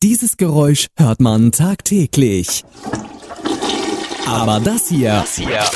Dieses Geräusch hört man tagtäglich. Aber das hier